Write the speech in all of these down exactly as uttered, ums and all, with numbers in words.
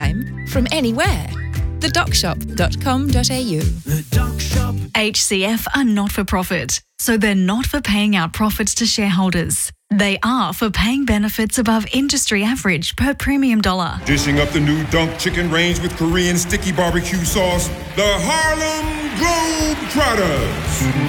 anytime, from anywhere. the doc shop dot com dot a u. The Doc Shop. H C F are not for profit, so they're not for paying out profits to shareholders. They are for paying benefits above industry average per premium dollar. Dishing up the new Dunk Chicken range with Korean sticky barbecue sauce, the Harlem Globetrotters.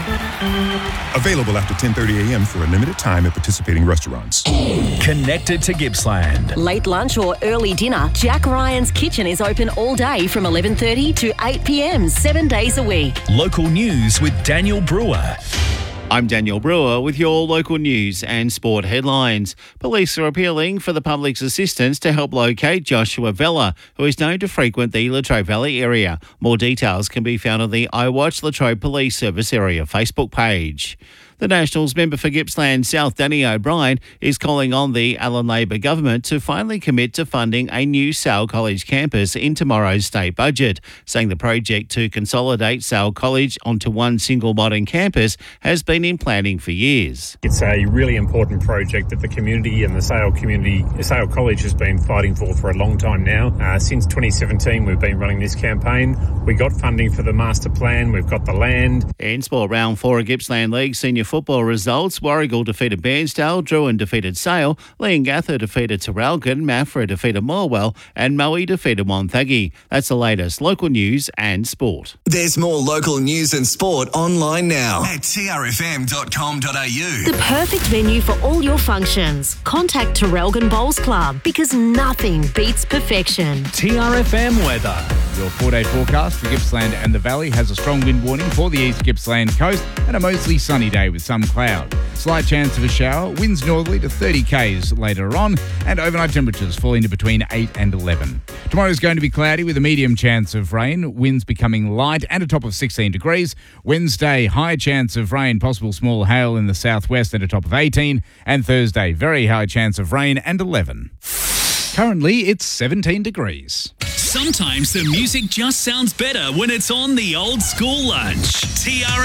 Available after ten thirty a.m. for a limited time at participating restaurants. Connected to Gippsland. Late lunch or early dinner, Jack Ryan's Kitchen is open all day from eleven thirty to eight p.m, seven days a week. Local news with Daniel Brewer. I'm Daniel Brewer with your local news and sport headlines. Police are appealing for the public's assistance to help locate Joshua Vella, who is known to frequent the Latrobe Valley area. More details can be found on the I Watch Latrobe Police Service Area Facebook page. The Nationals member for Gippsland South, Danny O'Brien, is calling on the Allen Labor government to finally commit to funding a new Sale College campus in tomorrow's state budget, saying the project to consolidate Sale College onto one single modern campus has been in planning for years. It's a really important project that the community and the Sale community, Sale College has been fighting for for a long time now. Uh, since twenty seventeen, we've been running this campaign. We got funding for the master plan. We've got the land. In sport, round four of Gippsland League senior football results. Warragul defeated Bairnsdale, Druin defeated Sale, Leongatha defeated Terralgan, Maffra defeated Morwell, and Moe defeated Wonthaggi. That's the latest local news and sport. There's more local news and sport online now at t r f m dot com dot a u. The perfect venue for all your functions. Contact Terralgan Bowls Club because nothing beats perfection. T R F M weather. Your four-day forecast for Gippsland and the Valley has a strong wind warning for the East Gippsland coast and a mostly sunny day with some cloud. Slight chance of a shower, winds northerly to thirty kays later on, and overnight temperatures falling to between eight and eleven. Tomorrow is going to be cloudy with a medium chance of rain, winds becoming light and a top of sixteen degrees. Wednesday, high chance of rain, possible small hail in the southwest and a top of eighteen. And Thursday, very high chance of rain and eleven. Currently, it's seventeen degrees. Sometimes the music just sounds better when it's on the old school lunch. T R